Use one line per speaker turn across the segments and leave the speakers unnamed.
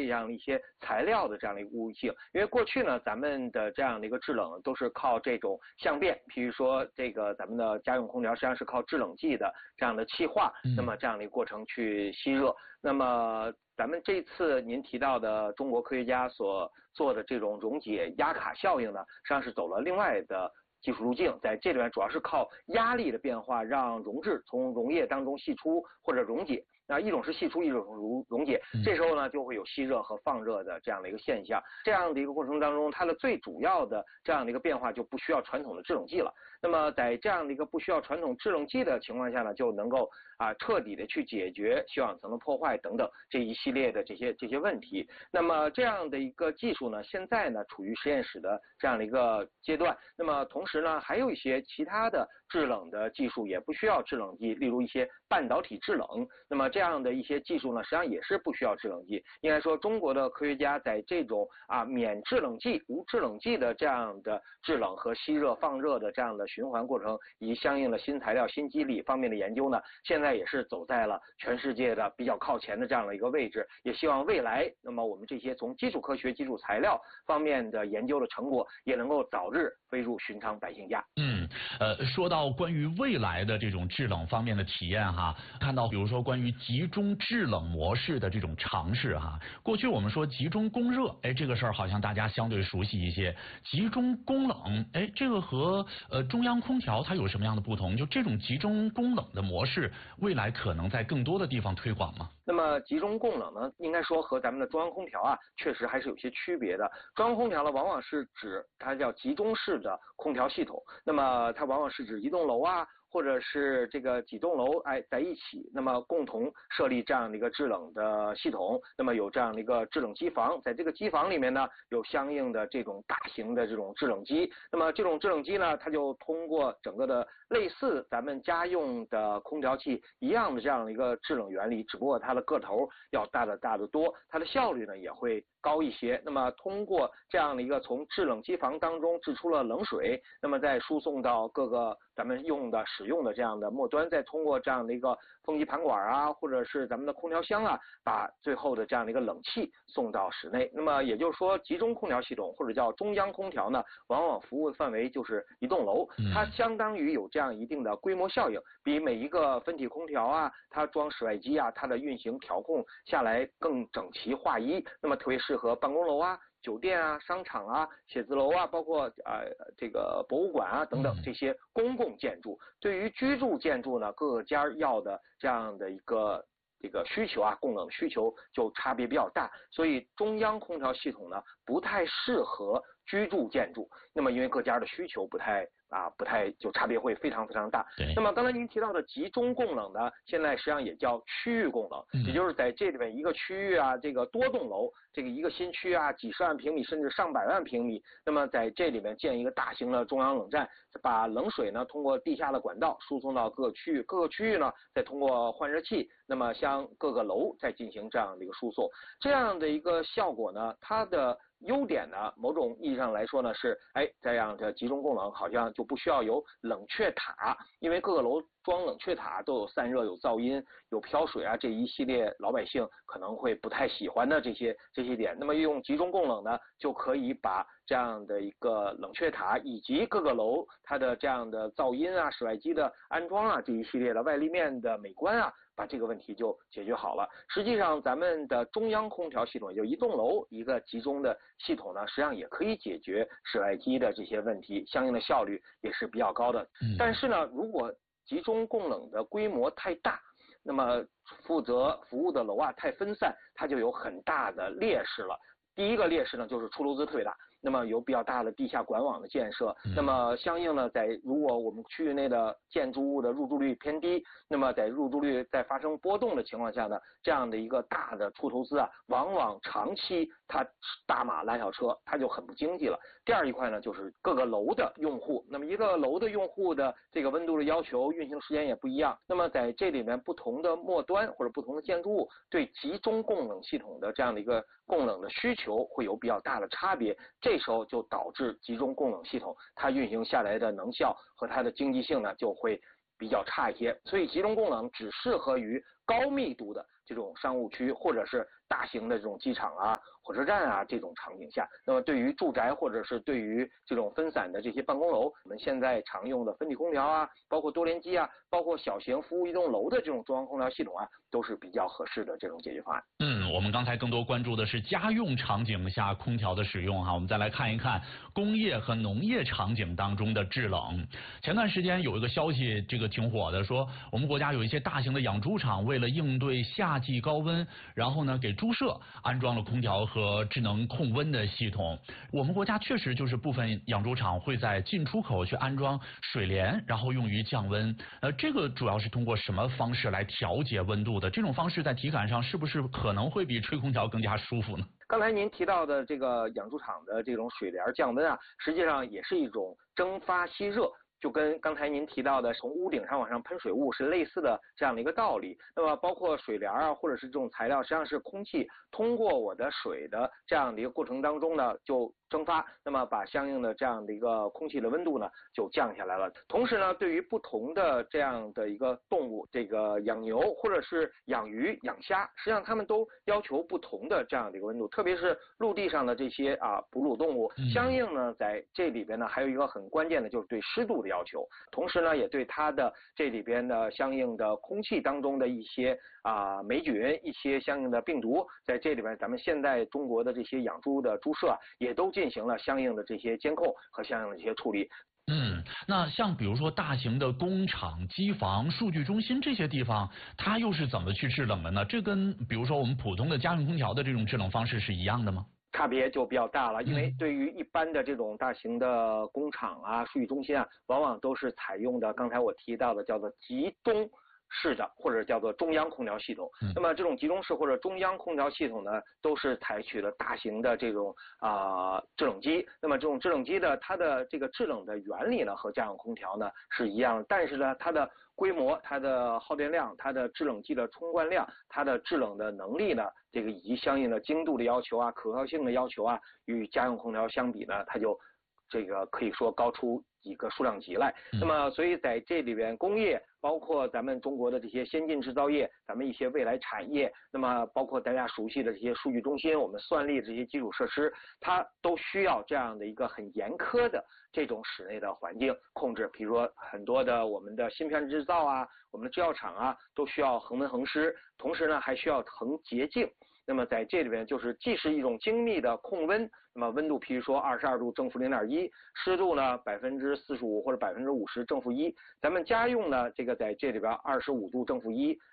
样一些材料的这样的一个物性。因为过去呢，咱们的这样的一个制冷都是靠这种相变，譬如说这个咱们的家用空调实际上是靠制冷剂的这样的气化，那么这样的一个过程去吸热。那么咱们这次您提到的中国科学家所做的这种溶解压卡效应呢，实际上是走了另外的技术路径，在这里面主要是靠压力的变化，让溶质从溶液当中析出或者溶解。那一种是析出，一种是溶解，这时候呢就会有吸热和放热的这样的一个现象。这样的一个过程当中，它的最主要的这样的一个变化就不需要传统的制冷剂了。那么在这样的一个不需要传统制冷剂的情况下呢，就能够彻底的去解决休养层的破坏等等这一系列的这些问题。那么这样的一个技术呢，现在呢处于实验室的这样的一个阶段。那么同时呢，还有一些其他的制冷的技术也不需要制冷剂，例如一些半导体制冷。那么这样的一些技术呢，实际上也是不需要制冷剂。应该说，中国的科学家在这种免制冷剂、无制冷剂的这样的制冷和吸热放热的这样的循环过程，以及相应的新材料、新机理方面的研究呢，现在也是走在了全世界的比较靠前的这样的一个位置。也希望未来，那么我们这些从基础科学、基础材料方面的研究的成果，也能够早日飞入寻常百姓家。
说到关于未来的这种制冷方面的体验哈，看到比如说关于集中制冷模式的这种尝试哈，过去我们说集中供热，这个事儿好像大家相对熟悉一些。集中供冷，这个和中央空调它有什么样的不同？就这种集中供冷的模式，未来可能在更多的地方推广吗？
那么集中供冷呢，应该说和咱们的中央空调确实还是有些区别的。中央空调呢，往往是指它叫集中式的空调系统，那么它往往是指一栋楼或者是这个几栋楼在一起，那么共同设立这样的一个制冷的系统，那么有这样的一个制冷机房，在这个机房里面呢，有相应的这种大型的这种制冷机，那么这种制冷机呢，它就通过整个的类似咱们家用的空调器一样的这样的一个制冷原理，只不过它的个头要大得多，它的效率呢也会高一些。那么通过这样的一个从制冷机房当中制出了冷水，那么再输送到各个咱们使用的这样的末端，再通过这样的一个风机盘管或者是咱们的空调箱把最后的这样的一个冷气送到室内。那么也就是说，集中空调系统或者叫中央空调呢，往往服务的范围就是一栋楼，它相当于有这样一定的规模效应，比每一个分体空调它装室外机它的运行调控下来更整齐划一，那么特别适合办公楼酒店商场写字楼包括这个博物馆等等这些公共建筑。对于居住建筑呢，各个家要的这样的一个这个需求供冷需求就差别比较大，所以中央空调系统呢不太适合居住建筑。那么因为各家的需求不太就差别会非常非常大。那么刚才您提到的集中供冷呢，现在实际上也叫区域供冷，也就是在这里面一个区域这个多栋楼，这个一个新区几十万平米甚至上百万平米，那么在这里面建一个大型的中央冷站，把冷水呢通过地下的管道输送到各个区域呢，再通过换热器，那么向各个楼再进行这样的一个输送。这样的一个效果呢，它的优点呢，某种意义上来说呢是，这样的集中供冷好像就不需要有冷却塔，因为各个楼装冷却塔都有散热、有噪音、有飘水这一系列老百姓可能会不太喜欢的这些点。那么用集中供冷呢，就可以把这样的一个冷却塔以及各个楼它的这样的噪音室外机的安装这一系列的外立面的美观把这个问题就解决好了。实际上咱们的中央空调系统，也就一栋楼一个集中的系统呢，实际上也可以解决室外机的这些问题，相应的效率也是比较高的。但是呢，如果集中供冷的规模太大，那么负责服务的楼太分散，它就有很大的劣势了。第一个劣势呢，就是出楼资特别大，那么有比较大的地下管网的建设，那么相应呢，如果我们区域内的建筑物的入住率偏低，那么在入住率在发生波动的情况下呢，这样的一个大的出投资往往长期它大马拉小车，它就很不经济了。第二一块呢，就是各个楼的用户，那么一个楼的用户的这个温度的要求、运行时间也不一样，那么在这里面不同的末端或者不同的建筑物对集中供冷系统的这样的一个供冷的需求会有比较大的差别，这时候就导致集中供冷系统它运行下来的能效和它的经济性呢就会比较差一些。所以集中供冷只适合于高密度的这种商务区或者是大型的这种机场啊、火车站啊这种场景下。那么对于住宅或者是对于这种分散的这些办公楼，我们现在常用的分体空调啊，包括多联机啊，包括小型服务一栋楼的这种中央空调系统啊，都是比较合适的这种解决方案。
我们刚才更多关注的是家用场景下空调的使用哈，我们再来看一看工业和农业场景当中的制冷。前段时间有一个消息，这个挺火的，说我们国家有一些大型的养猪场为了应对夏季高温，然后呢给猪舍安装了空调和智能控温的系统。我们国家确实就是部分养猪场会在进出口去安装水帘，然后用于降温。这个主要是通过什么方式来调节温度的？这种方式在体感上是不是可能会比吹空调更加舒服呢？
刚才您提到的这个养猪场的这种水帘降温啊，实际上也是一种蒸发吸热，就跟刚才您提到的从屋顶上往上喷水雾是类似的这样的一个道理。那么包括水帘啊，或者是这种材料，实际上是空气通过我的水的这样的一个过程当中呢，就蒸发，那么把相应的这样的一个空气的温度呢就降下来了。同时呢，对于不同的这样的一个动物，这个养牛或者是养鱼、养虾，实际上它们都要求不同的这样的一个温度，特别是陆地上的这些哺乳动物，相应呢在这里边呢还有一个很关键的就是对湿度的要求，同时呢也对它的这里边的相应的空气当中的一些霉菌、一些相应的病毒，在这里边咱们现在中国的这些养猪的猪舍也都进行了相应的这些监控和相应的这些处理。
那像比如说大型的工厂、机房、数据中心这些地方，它又是怎么去制冷的呢？这跟比如说我们普通的家用空调的这种制冷方式是一样的吗？
差别就比较大了，因为对于一般的这种大型的工厂啊、数据中心啊，往往都是采用的刚才我提到的叫做集中式的或者叫做中央空调系统。那么这种集中式或者中央空调系统呢，都是采取了大型的这种制冷机。那么这种制冷机的它的这个制冷的原理呢，和家用空调呢是一样的，但是呢它的规模、它的耗电量、它的制冷剂的冲灌量、它的制冷的能力呢，这个以及相应的精度的要求啊、可靠性的要求啊，与家用空调相比呢，它就这个可以说高出几个数量级来。那么所以在这里边工业包括咱们中国的这些先进制造业，咱们一些未来产业，那么包括大家熟悉的这些数据中心，我们算力这些基础设施，它都需要这样的一个很严苛的这种室内的环境控制。比如说很多的我们的芯片制造啊，我们的制药厂啊，都需要恒温恒湿，同时呢还需要恒洁净。那么在这里边就是既是一种精密的控温，那么温度譬如说22度正负0.1，湿度呢45%或者50%正负1，咱们家用呢这个在这里边25度正负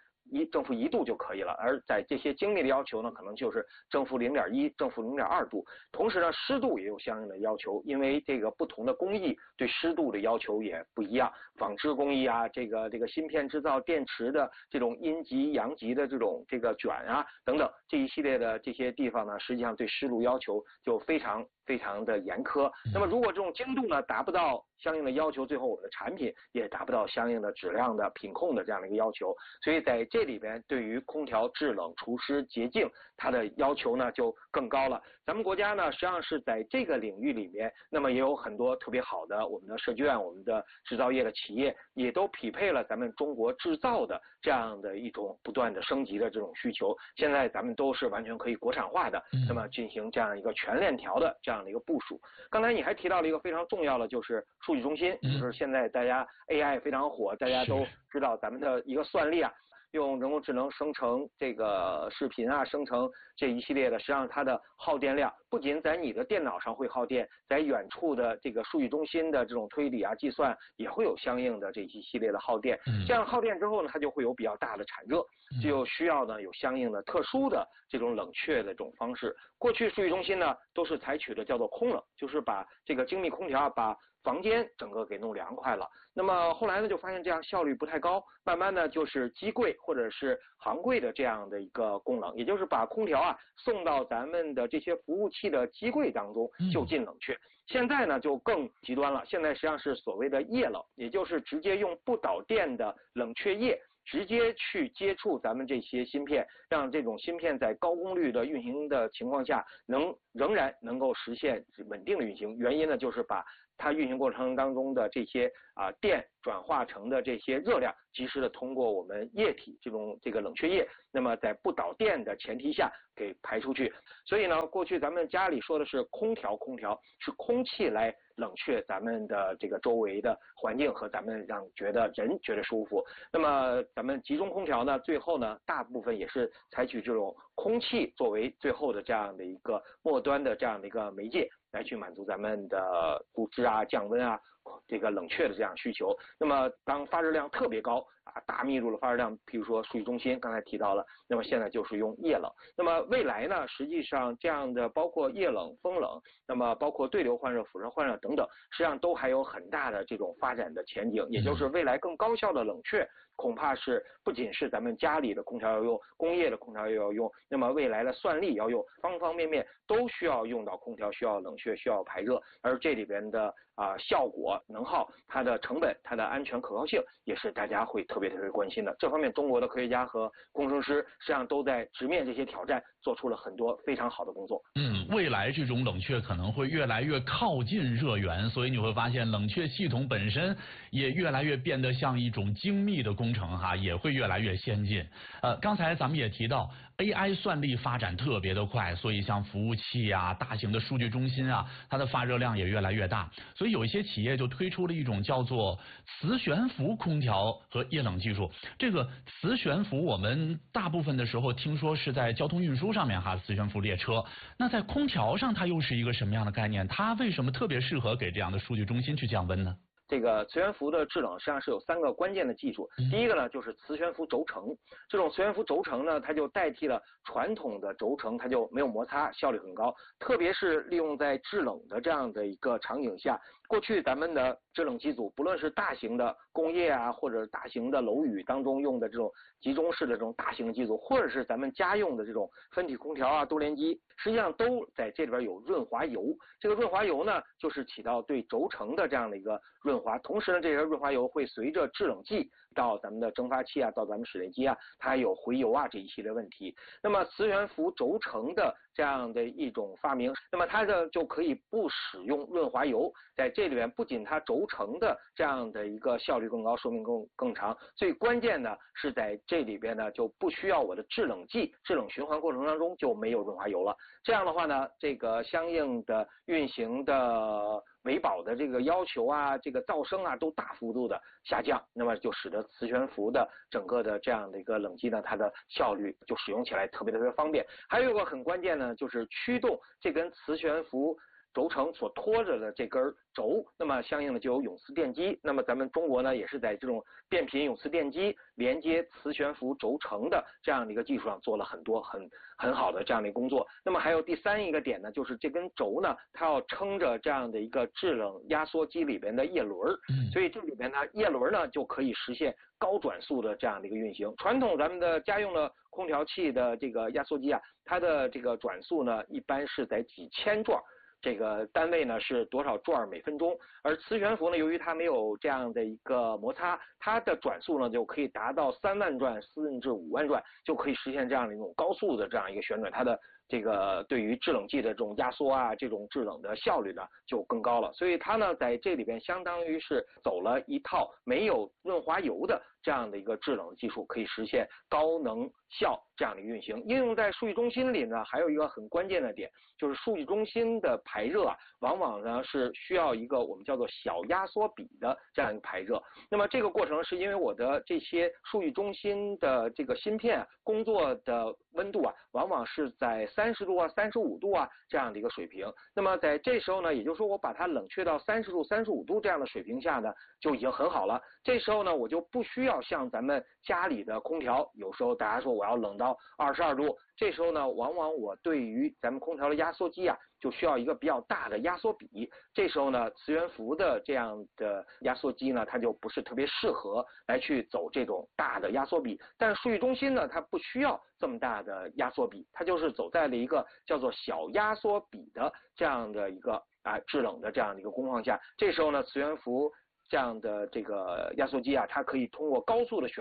1度就可以了，而在这些精密的要求呢，可能就是正负0.1、正负0.2度。同时呢，湿度也有相应的要求，因为这个不同的工艺对湿度的要求也不一样。纺织工艺啊，这个芯片制造、电池的这种阴极、阳极的这种这个卷啊等等这一系列的这些地方呢，实际上对湿度要求就非常的严苛。那么如果这种精度呢达不到相应的要求，最后我们的产品也达不到相应的质量的品控的这样的一个要求。所以在这里边对于空调制冷、除湿、洁净它的要求呢就更高了。咱们国家呢实际上是在这个领域里面，那么也有很多特别好的我们的设计院、我们的制造业的企业也都匹配了咱们中国制造的这样的一种不断的升级的这种需求。现在咱们都是完全可以国产化的，那么进行这样一个全链条的这样的一个部署。刚才你还提到了一个非常重要的，就是数据中心，就是现在大家 AI 非常火，大家都知道咱们的一个算力啊，用人工智能生成这个视频啊，生成这一系列的，实际上它的耗电量不仅在你的电脑上会耗电，在远处的这个数据中心的这种推理啊、计算也会有相应的这一系列的耗电。这样耗电之后呢，它就会有比较大的产热，就需要呢有相应的特殊的这种冷却的这种方式。过去数据中心呢都是采取的叫做空冷，就是把这个精密空调把房间整个给弄凉快了。那么后来呢就发现这样效率不太高，慢慢的就是机柜或者是行柜的这样的一个供冷，也就是把空调啊送到咱们的这些服务器的机柜当中就近冷却。现在呢就更极端了，现在实际上是所谓的液冷，也就是直接用不导电的冷却液直接去接触咱们这些芯片，让这种芯片在高功率的运行的情况下仍然能够实现稳定的运行。原因呢就是把它运行过程当中的这些电转化成的这些热量，及时的通过我们液体这个冷却液，那么在不导电的前提下给排出去。所以呢，过去咱们家里说的是空调是空气来冷却咱们的这个周围的环境和咱们人觉得舒服。那么咱们集中空调呢，最后呢，大部分也是采取这种空气作为最后的这样的一个末端的这样的一个媒介，来去满足咱们的布置啊、降温啊、这个冷却的这样需求。那么当发热量特别高啊，大密度的发热量，譬如说数据中心刚才提到了，那么现在就是用液冷。那么未来呢，实际上这样的包括液冷、风冷，那么包括对流换热、辐射换热等等，实际上都还有很大的这种发展的前景，也就是未来更高效的冷却，恐怕是不仅是咱们家里的空调要用，工业的空调也要用，那么未来的算力要用，方方面面都需要用到空调，需要冷却，需要排热，而这里边的效果、能耗、它的成本、它的安全可靠性，也是大家会特别关心的。这方面，中国的科学家和工程师实际上都在直面这些挑战，做出了很多非常好的工作。
未来这种冷却可能会越来越靠近热源，所以你会发现冷却系统本身也越来越变得像一种精密的工程哈，也会越来越先进。刚才咱们也提到 AI 算力发展特别的快，所以像服务器啊、大型的数据中心啊，它的发热量也越来越大。所以有一些企业就推出了一种叫做磁悬浮空调和液冷技术。这个磁悬浮我们大部分的时候听说是在交通运输上面哈，磁悬浮列车。那在空调上它又是一个什么样的概念？它为什么特别适合给这样的数据中心去降温呢？
这个磁悬浮的制冷实际上是有3个关键的技术。第一个呢，就是磁悬浮轴承。这种磁悬浮轴承呢，它就代替了传统的轴承，它就没有摩擦，效率很高。特别是利用在制冷的这样的一个场景下，过去咱们的制冷机组，不论是大型的工业啊，或者大型的楼宇当中用的这种集中式的这种大型机组，或者是咱们家用的这种分体空调啊、多联机，实际上都在这里边有润滑油。这个润滑油呢，就是起到对轴承的这样的一个润滑，同时呢，这些润滑油会随着制冷剂到咱们的蒸发器啊，到咱们水冷机啊，它还有回油啊这一系列问题。那么磁悬浮轴承的这样的一种发明，那么它的就可以不使用润滑油，在这里边不仅它轴承的这样的一个效率更高，寿命更长，最关键的是在这里边呢就不需要我的制冷剂制冷循环过程当中就没有润滑油了。这样的话呢，这个相应的运行的维保的这个要求啊，这个噪声啊都大幅度的下降，那么就使得磁悬浮的整个的这样的一个冷机呢，它的效率就使用起来特别方便。还有一个很关键呢，就是驱动这根磁悬浮轴承所拖着的这根轴，那么相应的就有永磁电机。那么咱们中国呢，也是在这种变频永磁电机连接磁悬浮轴承的这样的一个技术上做了很多很好的这样的工作。那么还有第3一个点呢，就是这根轴呢，它要撑着这样的一个制冷压缩机里边的叶轮，所以这里边呢，叶轮呢就可以实现高转速的这样的一个运行。传统咱们的家用的空调器的这个压缩机啊，它的这个转速呢，一般是在几千转。这个单位呢是多少转每分钟，而磁悬浮呢，由于它没有这样的一个摩擦，它的转速呢就可以达到3万转甚至5万转，就可以实现这样的一种高速的这样一个旋转，它的这个对于制冷剂的这种压缩啊，这种制冷的效率呢就更高了。所以它呢在这里边相当于是走了一套没有润滑油的这样的一个制冷技术，可以实现高能效这样的运行。应用在数据中心里呢，还有一个很关键的点，就是数据中心的排热啊，往往呢是需要一个我们叫做小压缩比的这样一个排热。那么这个过程是因为我的这些数据中心的这个芯片工作的温度啊，往往是在30度啊、35度啊这样的一个水平。那么在这时候呢，也就是说我把它冷却到30度、35度这样的水平下呢，就已经很好了。这时候呢，我就不需要像咱们家里的空调，有时候大家说我要冷到22度，这时候呢，往往我对于咱们空调的压缩机啊，就需要一个比较大的压缩比。这时候呢，磁悬浮的这样的压缩机呢，它就不是特别适合来去走这种大的压缩比。但数据中心呢，它不需要这么大的压缩比，它就是走在了一个叫做小压缩比的这样的一个制冷的这样的一个工况下。这时候呢，磁悬浮这样的这个压缩机啊，它可以通过高速的旋转，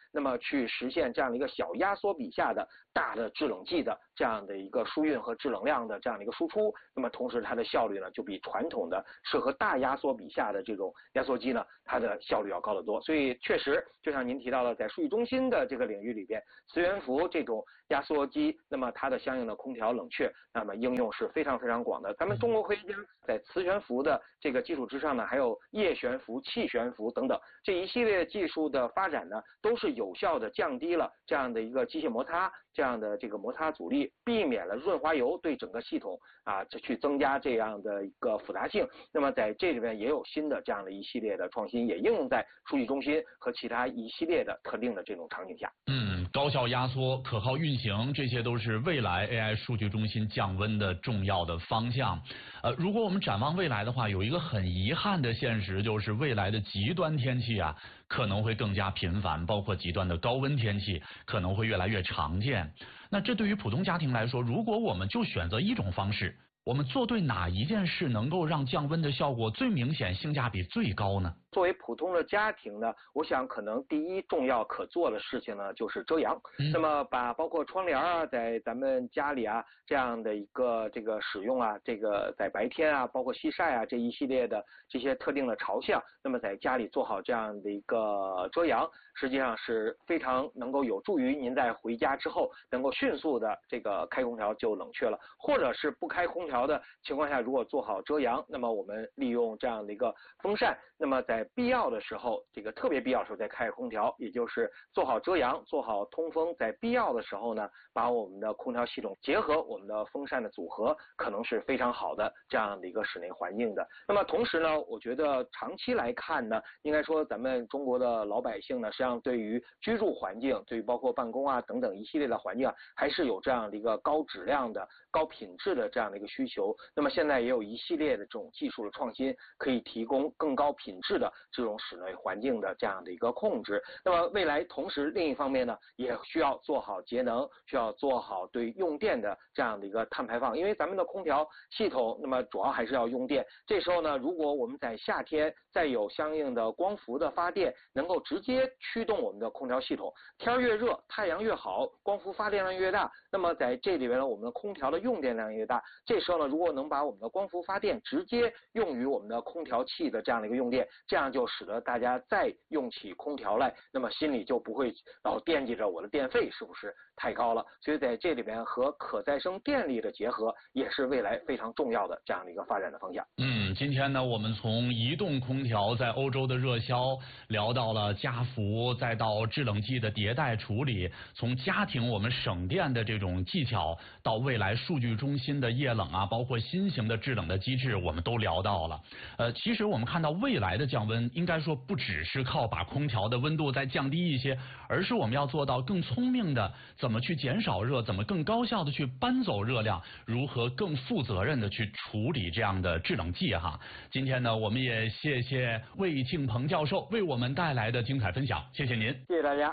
那么去实现这样的一个小压缩比下的大的制冷剂的这样的一个输运和制冷量的这样的一个输出，那么同时它的效率呢就比传统的适合大压缩比下的这种压缩机呢，它的效率要高得多。所以确实就像您提到了，在数据中心的这个领域里边，磁悬浮这种压缩机，那么它的相应的空调冷却，那么应用是非常非常广的。咱们中国科学家在磁悬浮的这个基础之上呢，还有液悬浮、气悬浮等等这一系列技术的发展呢，都是有效的降低了这样的一个机械摩擦这样的这个摩擦阻力，避免了润滑油对整个系统去增加这样的一个复杂性。那么在这里边也有新的这样的一系列的创新，也应用在数据中心和其他一系列的特定的这种场景下。
高效压缩、可靠运行，这些都是未来 AI 数据中心降温的重要的方向。如果我们展望未来的话，有一个很遗憾的现实，就是未来的极端天气可能会更加频繁，包括极端的高温天气可能会越来越常见。那这对于普通家庭来说，如果我们就选择一种方式，我们做对哪一件事能够让降温的效果最明显、性价比最高呢？
作为普通的家庭呢，我想可能第一重要可做的事情呢就是遮阳。那么把包括窗帘在咱们家里这样的一个这个使用这个在白天包括西晒这一系列的这些特定的朝向，那么在家里做好这样的一个遮阳，实际上是非常能够有助于您在回家之后能够迅速的这个开空调就冷却了，或者是不开空调的情况下，如果做好遮阳，那么我们利用这样的一个风扇，那么在必要的时候，这个特别必要的时候再开空调，也就是做好遮阳，做好通风，在必要的时候呢，把我们的空调系统结合我们的风扇的组合，可能是非常好的这样的一个室内环境的。那么同时呢，我觉得长期来看呢，应该说咱们中国的老百姓呢，实际上对于居住环境，对于包括办公等等一系列的环境还是有这样的一个高质量的、高品质的这样的一个需求。那么现在也有一系列的这种技术的创新，可以提供更高品质的这种室内环境的这样的一个控制。那么未来同时另一方面呢，也需要做好节能，需要做好对用电的这样的一个碳排放，因为咱们的空调系统那么主要还是要用电。这时候呢，如果我们在夏天再有相应的光伏的发电，能够直接驱动我们的空调系统，天越热太阳越好，光伏发电量越大，那么在这里边呢，我们的空调的用电量越大。这时候呢，如果能把我们的光伏发电直接用于我们的空调器的这样的一个用电，这样就使得大家再用起空调来，那么心里就不会老惦记着我的电费是不是太高了。所以在这里边和可再生电力的结合，也是未来非常重要的这样的一个发展的方向。
今天呢，我们从移动空调在欧洲的热销聊到了家福，再到制冷剂的迭代处理，从家庭我们省电的这种技巧，到未来数据中心的液冷包括新型的制冷的机制，我们都聊到了。其实我们看到未来的降温，应该说不只是靠把空调的温度再降低一些，而是我们要做到更聪明的怎么去减少热，怎么更高效的去搬走热量，如何更负责任的去处理这样的制冷剂今天呢，我们也谢谢魏庆鹏教授为我们带来的精彩分享，谢谢您，
谢谢大家。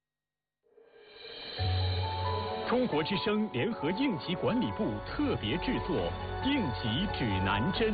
中国之声联合应急管理部特别制作《应急指南针》。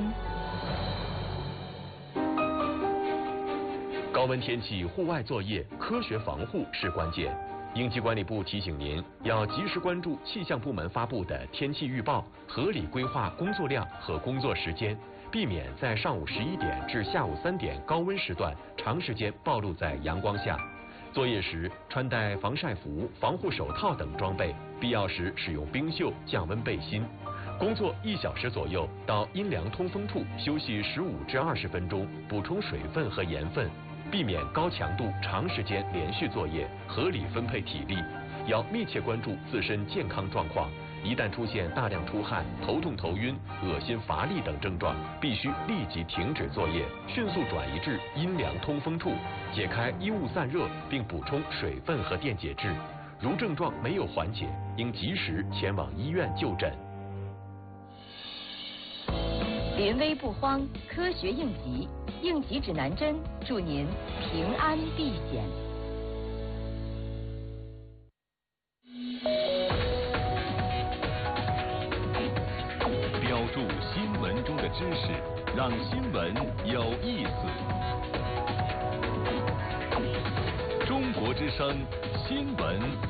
高温天气户外作业，科学防护是关键。应急管理部提醒您，要及时关注气象部门发布的天气预报，合理规划工作量和工作时间，避免在上午11点至下午3点高温时段长时间暴露在阳光下。作业时穿戴防晒服、防护手套等装备，必要时使用冰袖降温背心。工作1小时左右到阴凉通风处休息15至20分钟，补充水分和盐分，避免高强度长时间连续作业，合理分配体力。要密切关注自身健康状况，一旦出现大量出汗、头痛头晕、恶心乏力等症状，必须立即停止作业，迅速转移至阴凉通风处，解开衣物散热，并补充水分和电解质。如症状没有缓解，应及时前往医院就诊。
临危不慌，科学应急，应急指南针，祝您平安避险。
标注新闻中的知识，让新闻有意思。 中国之声新闻